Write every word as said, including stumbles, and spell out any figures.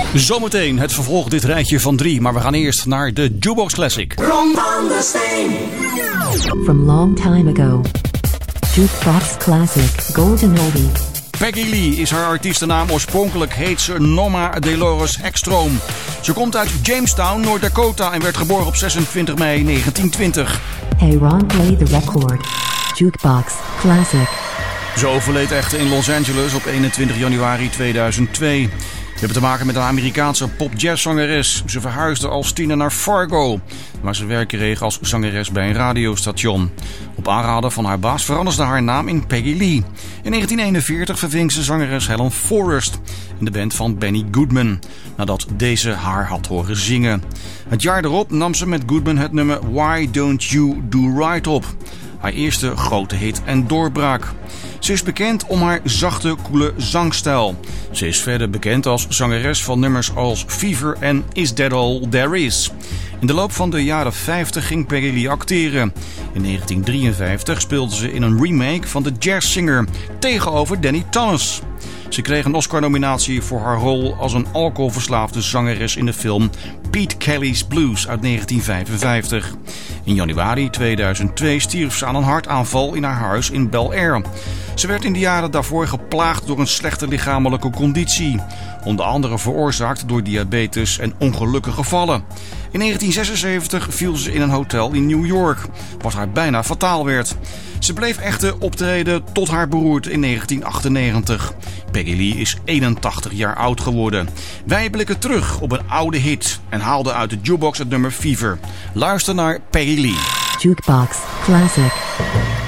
Zometeen het vervolg dit rijtje van drie, maar we gaan eerst naar de Jukebox Classic. Ron van der Steen. From long time ago. Jukebox Classic Golden Oldie. Peggy Lee is haar artiestennaam. Oorspronkelijk heet ze Norma Dolores Ekstrom. Ze komt uit Jamestown, North Dakota en werd geboren op zesentwintig mei negentien twintig. Hey Ron, play the record. Jukebox Classic. Ze overleed echter in Los Angeles op eenentwintig januari tweeduizend twee. We hebben te maken met een Amerikaanse pop-jazz-zangeres. Ze verhuisde als tiener naar Fargo, waar ze werk kreeg als zangeres bij een radiostation. Op aanraden van haar baas veranderde ze haar naam in Peggy Lee. In negentien eenenveertig verving ze zangeres Helen Forrest in de band van Benny Goodman, nadat deze haar had horen zingen. Het jaar erop nam ze met Goodman het nummer Why Don't You Do Right op. Haar eerste grote hit en doorbraak. Ze is bekend om haar zachte, koele zangstijl. Ze is verder bekend als zangeres van nummers als Fever en Is That All There Is. In de loop van de jaren vijftig ging Peggy Lee acteren. In negentien drieënvijftig speelde ze in een remake van The Jazz Singer tegenover Danny Thomas. Ze kreeg een Oscar-nominatie voor haar rol als een alcoholverslaafde zangeres in de film Pete Kelly's Blues uit negentien vijfenvijftig. In januari tweeduizend twee stierf ze aan een hartaanval in haar huis in Bel Air. Ze werd in de jaren daarvoor geplaagd door een slechte lichamelijke conditie. Onder andere veroorzaakt door diabetes en ongelukkige vallen. In negentien zesenzeventig viel ze in een hotel in New York, wat haar bijna fataal werd. Ze bleef echter optreden tot haar beroerte in negentien achtennegentig. Peggy Lee is eenentachtig jaar oud geworden. Wij blikken terug op een oude hit en haalden uit de jukebox het nummer Fever. Luister naar Peggy Lee. Jukebox Classic.